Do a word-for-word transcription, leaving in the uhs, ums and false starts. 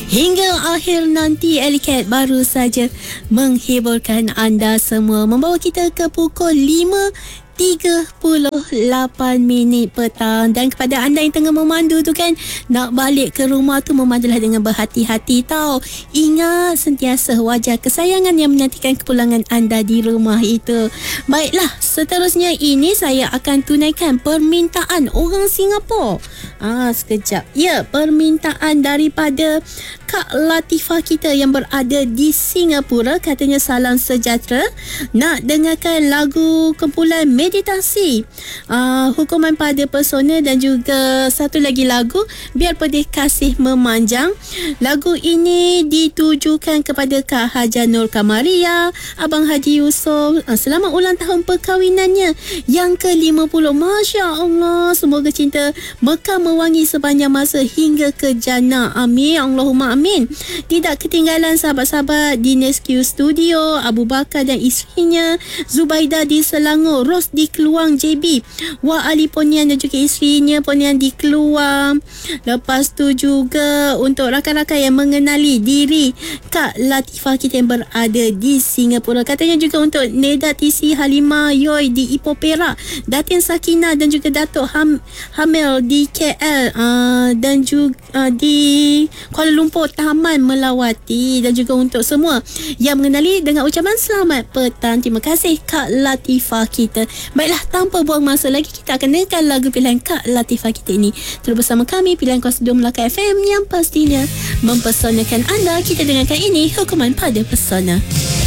Hingga akhir nanti, Elicat baru saja menghiburkan anda semua, membawa kita ke pukul lima tiga puluh lapan minit petang. Dan kepada anda yang tengah memandu tu kan, nak balik ke rumah tu, memandulah dengan berhati-hati tau. Ingat sentiasa wajah kesayangan yang menantikan kepulangan anda di rumah itu. Baiklah, seterusnya ini saya akan tunaikan permintaan orang Singapura. Ah, sekejap. Ya, permintaan daripada Kak Latifah kita yang berada di Singapura. Katanya salam sejahtera, nak dengarkan lagu kumpulan meditasi, uh, hukuman pada pesona, dan juga satu lagi lagu biar pedih kasih memanjang. Lagu ini ditujukan kepada Kak Haja Nur Kamaria, Abang Haji Yusof. Uh, selamat ulang tahun perkahwinannya yang ke lima puluh. Masya Allah, semoga cinta Mekah mewangi sepanjang masa hingga ke jannah. Amin, Allahumma amin. Tidak ketinggalan sahabat-sahabat di Nesque Studio, Abu Bakar dan isterinya, Zubaida di Selangor, Ros di Keluang J B, Wak Ali Ponian dan juga isterinya Ponian di Keluang. Lepas tu juga untuk rakan-rakan yang mengenali diri Kak Latifah kita yang berada di Singapura. Katanya juga untuk Neda Tisi Halimah Yoy di Ipoh Perak, Datin Sakina dan juga Datuk Ham, Hamil di K L, uh, dan juga uh, di Kuala Lumpur Taman Melawati, dan juga untuk semua yang mengenali dengan ucapan selamat petang. Terima kasih Kak Latifah kita. Baiklah, tanpa buang masa lagi, kita akan dengarkan lagu pilihan Kak Latifah kita ini. Terus bersama kami, pilihan Kuasa dua Melaka F M yang pastinya mempesonakan anda. Kita dengarkan ini, Hukuman Pada Pesona.